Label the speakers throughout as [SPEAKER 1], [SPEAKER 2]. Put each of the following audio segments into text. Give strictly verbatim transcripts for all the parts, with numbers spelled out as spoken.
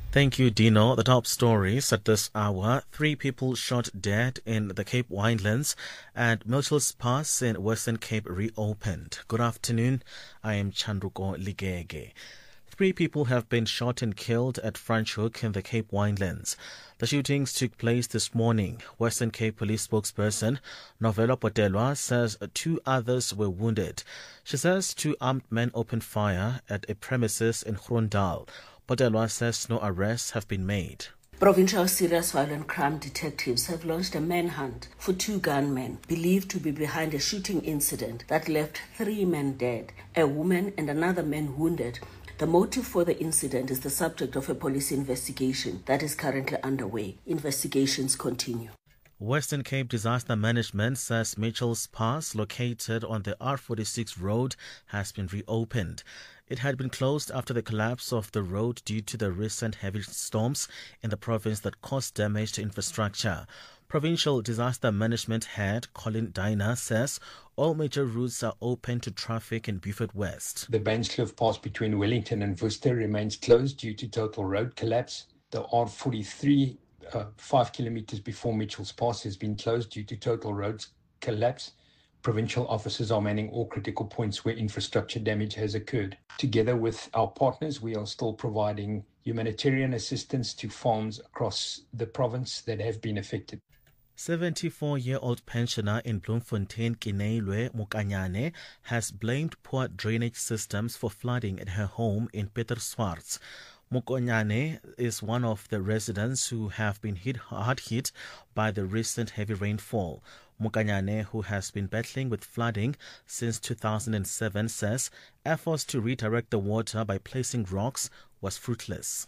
[SPEAKER 1] Thank you, Dino. The top stories at this hour. Three people shot dead in the Cape Winelands and Mitchell's Pass in Western Cape reopened. Good afternoon. I am Chandruko Ligege. Three people have been shot and killed at Franschhoek in the Cape Winelands. The shootings took place this morning. Western Cape Police spokesperson Novella Potelwa says two others were wounded. She says two armed men opened fire at a premises in Grondal. Potelwa says no arrests have been made.
[SPEAKER 2] Provincial Serious Violent Crime detectives have launched a manhunt for two gunmen believed to be behind a shooting incident that left three men dead, a woman and another man wounded. The motive for the incident is the subject of a police investigation that is currently underway. Investigations continue.
[SPEAKER 1] Western Cape Disaster Management says Mitchell's Pass, located on the R forty-six road, has been reopened. It had been closed after the collapse of the road due to the recent heavy storms in the province that caused damage to infrastructure. Provincial Disaster Management Head Colin Diner says all major routes are open to traffic in Beaufort West.
[SPEAKER 3] The Bankskloof Pass between Wellington and Worcester remains closed due to total road collapse. The R forty-three, uh, five kilometers before Mitchell's Pass, has been closed due to total road collapse. Provincial officers are manning all critical points where infrastructure damage has occurred. Together with our partners, we are still providing humanitarian assistance to farms across the province that have been affected.
[SPEAKER 1] seventy-four-year-old pensioner in Bloemfontein, Kineilwe Mokanyane, has blamed poor drainage systems for flooding at her home in Pieterswarts. Mokonyane is one of the residents who have been hit hard hit by the recent heavy rainfall. Mokanyane, who has been battling with flooding since two thousand seven, says efforts to redirect the water by placing rocks was fruitless.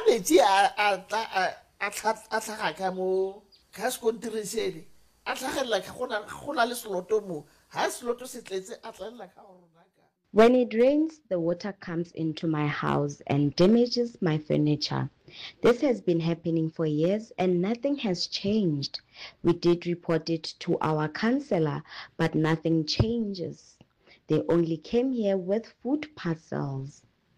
[SPEAKER 4] When it rains, the water comes into my house and damages my furniture. This has been happening for years and nothing has changed. We did report it to our councillor, but nothing changes. They only came here with food parcels.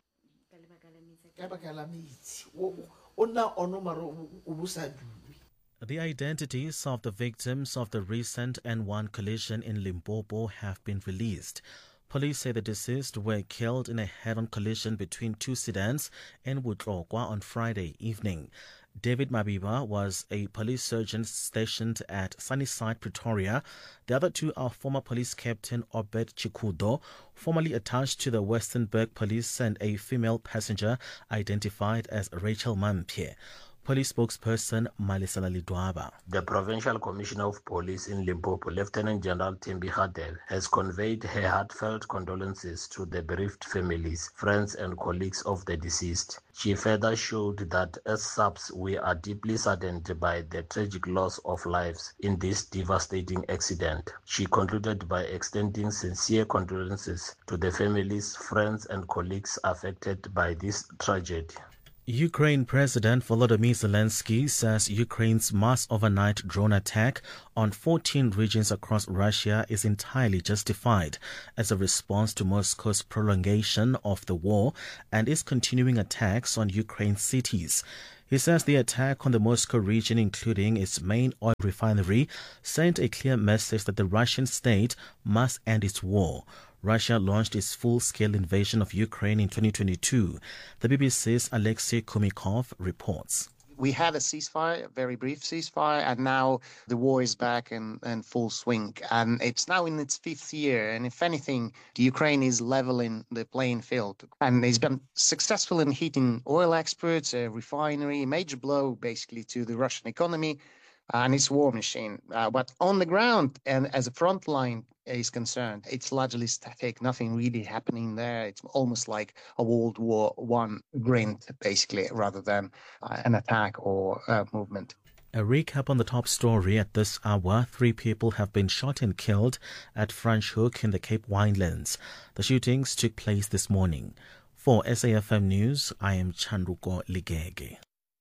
[SPEAKER 1] The identities of the victims of the recent N one collision in Limpopo have been released. Police say the deceased were killed in a head-on collision between two sedans in Butlokwa on Friday evening. David Mabiba was a police sergeant stationed at Sunnyside, Pretoria. The other two are former police captain Obed Chikudo, formerly attached to the Westernburg Police, and a female passenger identified as Rachel Mampie. Police spokesperson Malisela Lidwaba.
[SPEAKER 5] The Provincial Commissioner of Police in Limpopo, Lieutenant General Thembi Hadel, has conveyed her heartfelt condolences to the bereaved families, friends and colleagues of the deceased. She further showed that as S A Ps, we are deeply saddened by the tragic loss of lives in this devastating accident. She concluded by extending sincere condolences to the families, friends and colleagues affected by this tragedy.
[SPEAKER 1] Ukraine President Volodymyr Zelensky says Ukraine's mass overnight drone attack on fourteen regions across Russia is entirely justified as a response to Moscow's prolongation of the war and its continuing attacks on Ukraine's cities. He says the attack on the Moscow region, including its main oil refinery, sent a clear message that the Russian state must end its war. Russia launched its full-scale invasion of Ukraine in twenty twenty-two. The B B C's Alexei Kumikov reports.
[SPEAKER 6] We had a ceasefire, a very brief ceasefire, and now the war is back in, in full swing. And it's now in its fifth year. And if anything, the Ukraine is leveling the playing field. And it's been successful in hitting oil exports, a refinery, a major blow basically to the Russian economy and its war machine. Uh, but on the ground, and as a front line is concerned, it's largely static, nothing really happening there. It's almost like a World War One grind, basically, rather than uh, an attack or uh, movement.
[SPEAKER 1] A recap on the top story at this hour. Three people have been shot and killed at Franschhoek in the Cape Winelands. The shootings took place this morning. For S A F M News, I am Chandruko Ligege.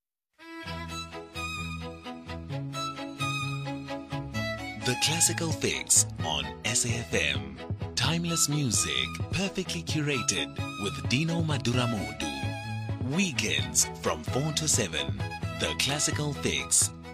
[SPEAKER 7] The Classical Fix on S A F M. Timeless music, perfectly curated with Dino Maduramodu. Weekends from four to seven. The Classical Fix